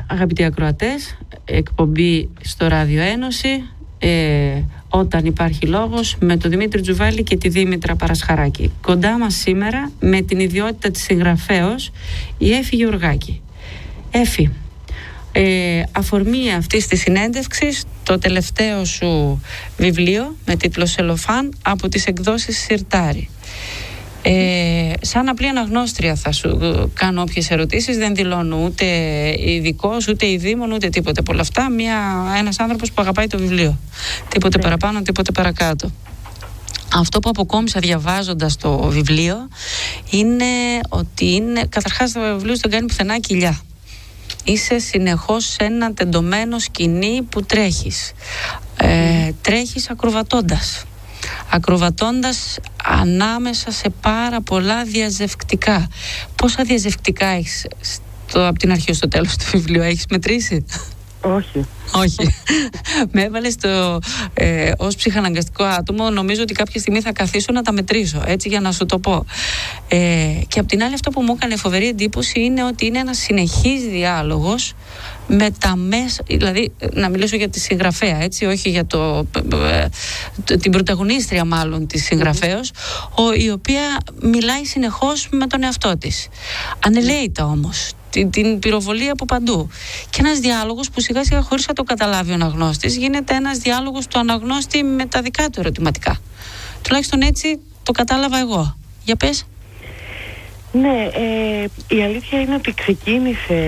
αγαπητοί ακροατές, εκπομπή στο Ράδιο Ένωση, όταν υπάρχει λόγος, με τον Δημήτρη Τζουβάλη και τη Δήμητρα Παρασχαράκη. Κοντά μας σήμερα, με την ιδιότητα της συγγραφέως, η Έφη Γεωργάκη. Έφη, αφορμή αυτής της συνέντευξης, το τελευταίο σου βιβλίο με τίτλο «Σελοφάν» από τις εκδόσεις Σιρτάρι. Σαν απλή αναγνώστρια θα σου κάνω όποιες ερωτήσεις, δεν δηλώνω ούτε ειδικός, ούτε ειδήμων, ούτε τίποτε από όλα αυτά. Ένας άνθρωπος που αγαπάει το βιβλίο, τίποτε παραπάνω, τίποτε παρακάτω. Αυτό που αποκόμισα διαβάζοντας το βιβλίο είναι ότι καταρχάς το βιβλίο δεν κάνει πουθενά κοιλιά. Είσαι συνεχώς σε ένα τεντωμένο σκηνή που τρέχεις. Τρέχεις ακροβατώντας ανάμεσα σε πάρα πολλά διαζευκτικά. Πόσα διαζευκτικά έχεις από την αρχή στο τέλος του βιβλίου, έχεις μετρήσει? Όχι. Με έβαλες ως ψυχαναγκαστικό άτομο. Νομίζω ότι κάποια στιγμή θα καθίσω να τα μετρήσω, έτσι, για να σου το πω. Και απ' την άλλη, αυτό που μου έκανε φοβερή εντύπωση είναι ότι είναι ένας συνεχής διάλογος με τα μέσα, δηλαδή να μιλήσω για τη συγγραφέα, έτσι, όχι για την πρωταγωνίστρια μάλλον της συγγραφέως, η οποία μιλάει συνεχώς με τον εαυτό της. Ανελαίητα όμως, την πυροβολεί από παντού. Και ένας διάλογος που σιγά σιγά, χωρίς να το καταλάβει ο αναγνώστης, γίνεται ένας διάλογος του αναγνώστη με τα δικά του ερωτηματικά. Τουλάχιστον έτσι το κατάλαβα εγώ. Για πες. Ναι, η αλήθεια είναι ότι ξεκίνησε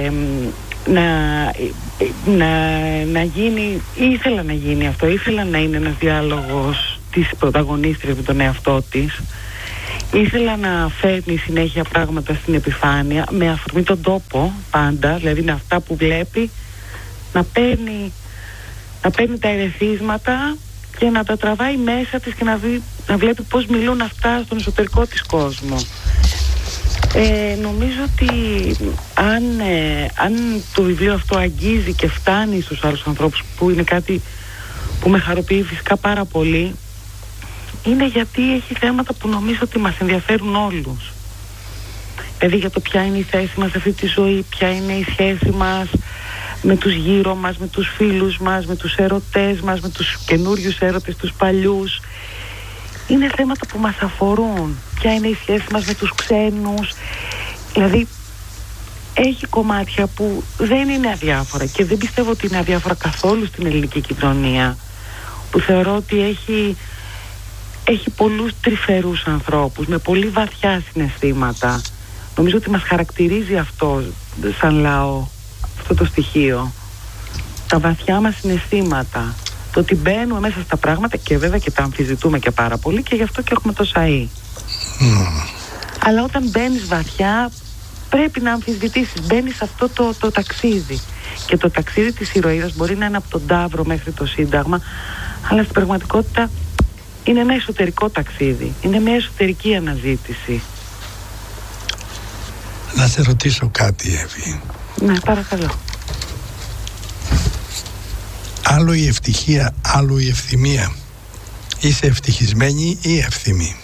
να γίνει, ήθελα να γίνει αυτό, ήθελα να είναι ένας διάλογος της πρωταγωνίστριας με τον εαυτό της. Ήθελα να φέρνει συνέχεια πράγματα στην επιφάνεια, με αφορμή τον τόπο πάντα, δηλαδή με αυτά που βλέπει, να παίρνει τα ερεθίσματα και να τα τραβάει μέσα της και να βλέπει πώς μιλούν αυτά στον εσωτερικό της κόσμο. Νομίζω ότι αν το βιβλίο αυτό αγγίζει και φτάνει στους άλλους ανθρώπους, που είναι κάτι που με χαροποιεί φυσικά πάρα πολύ, είναι γιατί έχει θέματα που νομίζω ότι μας ενδιαφέρουν όλους. Δηλαδή για το ποια είναι η θέση μας σε αυτή τη ζωή, ποια είναι η σχέση μας με τους γύρω μας, με τους φίλους μας, με τους ερωτές μας, με τους καινούριους έρωτες, τους παλιούς. Είναι θέματα που μας αφορούν. Ποια είναι η σχέση μας με τους ξένους. Δηλαδή έχει κομμάτια που δεν είναι αδιάφορα, και δεν πιστεύω ότι είναι αδιάφορα καθόλου στην ελληνική κοινωνία, που θεωρώ ότι έχει πολλούς τρυφερούς ανθρώπους με πολύ βαθιά συναισθήματα. Νομίζω ότι μας χαρακτηρίζει αυτό σαν λαό, αυτό το στοιχείο, τα βαθιά μας συναισθήματα, το ότι μπαίνουμε μέσα στα πράγματα, και βέβαια και τα αμφισβητούμε και πάρα πολύ, και γι' αυτό και έχουμε το ΣΑΗ. Αλλά όταν μπαίνεις βαθιά πρέπει να αμφισβητήσεις, μπαίνεις σε αυτό το ταξίδι, και το ταξίδι της ηρωίδας μπορεί να είναι από τον Ταύρο μέχρι το Σύνταγμα, αλλά στην πραγματικότητα είναι ένα εσωτερικό ταξίδι, είναι μια εσωτερική αναζήτηση. Να σε ρωτήσω κάτι, Εύη. Ναι, παρακαλώ. Άλλο η ευτυχία, άλλο η ευθυμία. Είσαι ευτυχισμένη ή ευθυμή?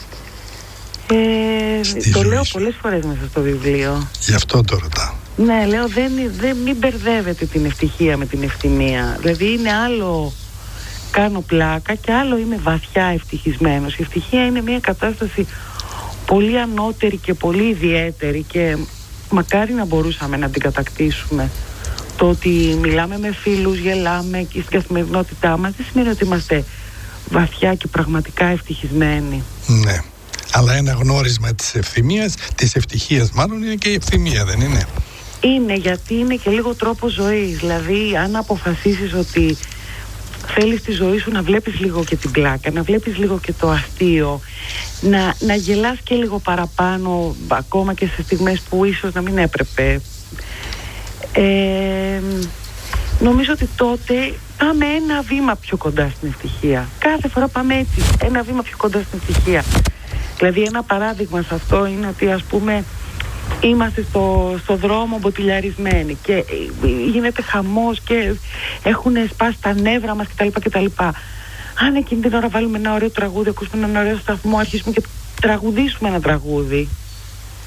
Το λέω πολλές φορές μέσα στο βιβλίο. Γι' αυτό το ρωτάω. Ναι, λέω μην μπερδεύετε την ευτυχία με την ευθυμία. Δηλαδή είναι άλλο κάνω πλάκα και άλλο είμαι βαθιά ευτυχισμένος. Η ευτυχία είναι μια κατάσταση πολύ ανώτερη και πολύ ιδιαίτερη, και μακάρι να μπορούσαμε να την κατακτήσουμε. Το ότι μιλάμε με φίλους, γελάμε και στην καθημερινότητά μας δεν σημαίνει ότι είμαστε βαθιά και πραγματικά ευτυχισμένοι. Ναι, αλλά ένα γνώρισμα της ευθυμίας, της ευτυχίας μάλλον, είναι και η ευθυμία, δεν είναι? Είναι, γιατί είναι και λίγο τρόπος ζωής. Δηλαδή αν αποφασίσεις ότι θέλεις τη ζωή σου να βλέπεις λίγο και την πλάκα, να βλέπεις λίγο και το αστείο, να γελάς και λίγο παραπάνω, ακόμα και σε στιγμές που ίσως να μην έπρεπε, νομίζω ότι τότε πάμε ένα βήμα πιο κοντά στην ευτυχία. Κάθε φορά πάμε έτσι, ένα βήμα πιο κοντά στην ευτυχία. Δηλαδή ένα παράδειγμα σε αυτό είναι ότι, ας πούμε, είμαστε στο δρόμο μποτιλιαρισμένοι και γίνεται χαμός και έχουν σπάσει τα νεύρα μας κτλ. Αν εκείνη την ώρα βάλουμε ένα ωραίο τραγούδι, ακούσουμε έναν ωραίο σταθμό, αρχίσουμε και τραγουδήσουμε ένα τραγούδι,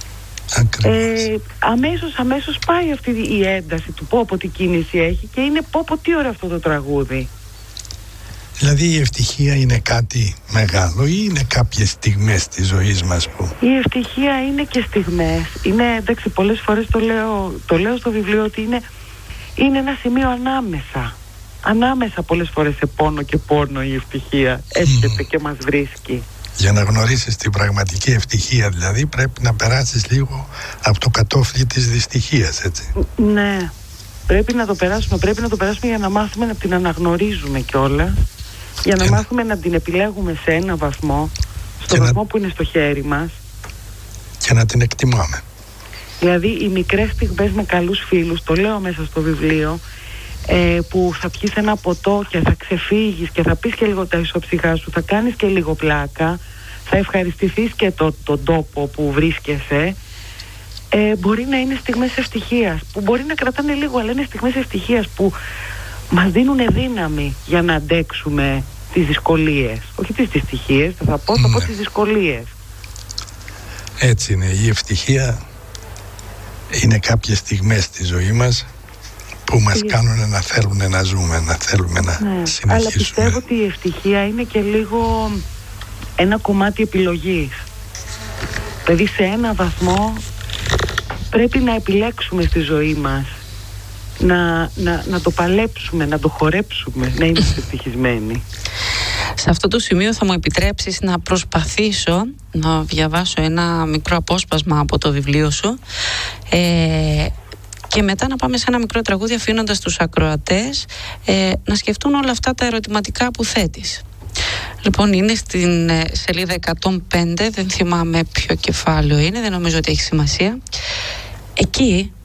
Αμέσως πάει αυτή η ένταση του πω τι κίνηση έχει και είναι πω τι ωραίο αυτό το τραγούδι. Δηλαδή η ευτυχία είναι κάτι μεγάλο ή είναι κάποιες στιγμές της ζωής μας που... Η ευτυχία είναι και στιγμές. Είναι, εντάξει, πολλές φορές το λέω στο βιβλίο ότι είναι ένα σημείο ανάμεσα πολλές φορές σε πόνο και πόνο η ευτυχία έρχεται και μας βρίσκει. Για να γνωρίσεις την πραγματική ευτυχία δηλαδή πρέπει να περάσεις λίγο από το κατόφλι της δυστυχίας, έτσι. Ναι, πρέπει να το περάσουμε για να μάθουμε να την αναγνωρίζουμε κιόλας, για να μάθουμε να την επιλέγουμε σε ένα βαθμό, στο βαθμό που είναι στο χέρι μας. Και να την εκτιμάμε. Δηλαδή οι μικρές στιγμές με καλούς φίλους, το λέω μέσα στο βιβλίο, που θα πιεις ένα ποτό και θα ξεφύγεις και θα πεις και λίγο τα ισοψυχά σου, θα κάνεις και λίγο πλάκα, θα ευχαριστηθείς και τον τόπο που βρίσκεσαι. Μπορεί να είναι στιγμές ευτυχίας που μπορεί να κρατάνε λίγο, αλλά είναι στιγμές ευτυχίας που μας δίνουν δύναμη για να αντέξουμε τις δυσκολίες, όχι τις δυστυχίες, θα πω τις δυσκολίες. Έτσι είναι, η ευτυχία είναι κάποιες στιγμές στη ζωή μας που μας κάνουν να θέλουμε να ζούμε, να θέλουμε να συνεχίσουμε. Αλλά πιστεύω ότι η ευτυχία είναι και λίγο ένα κομμάτι επιλογής. Δηλαδή σε ένα βαθμό πρέπει να επιλέξουμε στη ζωή μας, να το παλέψουμε, να το χορέψουμε, να είμαστε ευτυχισμένοι. Σε αυτό το σημείο θα μου επιτρέψεις να προσπαθήσω να διαβάσω ένα μικρό απόσπασμα από το βιβλίο σου και μετά να πάμε σε ένα μικρό τραγούδι, αφήνοντας τους ακροατές να σκεφτούν όλα αυτά τα ερωτηματικά που θέτεις. Λοιπόν, είναι στην σελίδα 105, δεν θυμάμαι ποιο κεφάλαιο είναι, δεν νομίζω ότι έχει σημασία. Εκεί